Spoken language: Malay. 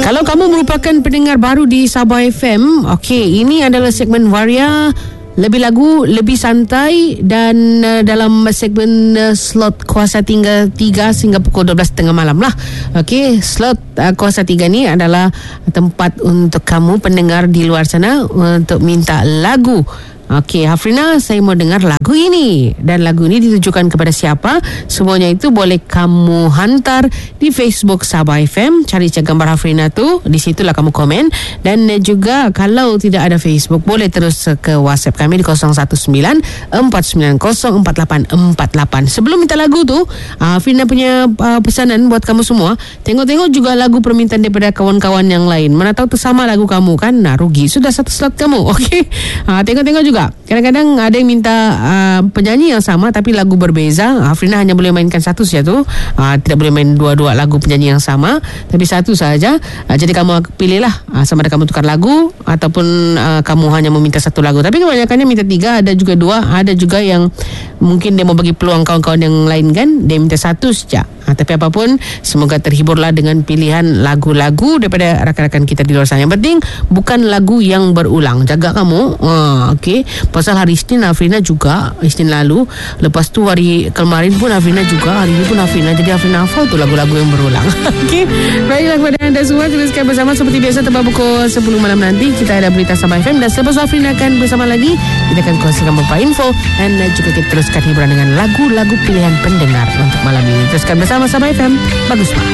Kalau kamu merupakan pendengar baru di Sabah FM, okey, ini adalah segmen Waria. Lebih lagu, lebih santai, dan dalam segmen slot Kuasa 3 sehingga pukul 12.30 malam lah. Okey, slot Kuasa 3 ni adalah tempat untuk kamu pendengar di luar sana untuk minta lagu. Okey, Hafrina, saya mau dengar lagu ini. Dan lagu ini ditujukan kepada siapa? Semuanya itu boleh kamu hantar di Facebook Sabah FM. Cari gambar Hafrina tu, di situlah kamu komen. Dan juga kalau tidak ada Facebook, boleh terus ke WhatsApp kami di 019-490-4848. Sebelum minta lagu tu, Hafrina punya pesanan buat kamu semua. Tengok-tengok juga lagu permintaan daripada kawan-kawan yang lain. Mana tahu tersama lagu kamu kan? Nah, rugi. Sudah satu slot kamu. Okey. Tengok-tengok juga. Kadang-kadang ada yang minta penyanyi yang sama tapi lagu berbeza. Hafrina hanya boleh mainkan satu saja tu. Tidak boleh main dua-dua lagu penyanyi yang sama, tapi satu saja. Jadi kamu pilihlah sama ada kamu tukar lagu ataupun kamu hanya meminta satu lagu. Tapi kebanyakannya minta 3, ada juga 2, ada juga yang mungkin dia mau bagi peluang kawan-kawan yang lain kan, dia minta satu saja. Tapi apapun, semoga terhiburlah dengan pilihan lagu-lagu daripada rakan-rakan kita di luar sana. Yang penting bukan lagu yang berulang. Jaga kamu. Okey. Pasal hari Isnin Hafrina juga, Isnin lalu, lepas tu hari kemarin pun Hafrina juga, hari ini pun Hafrina. Jadi Hafrina hafal tu lagu-lagu yang berulang. Okey. Baiklah kepada anda semua, teruskan bersama seperti biasa tepat pukul 10 malam nanti kita ada berita Sabah FM, dan selepas Hafrina akan bersama lagi. Kita akan kongsikan beberapa info dan juga kita teruskan hiburan dengan lagu-lagu pilihan pendengar untuk malam ini. Teruskan bersama Sabah FM. Bagus, Pak.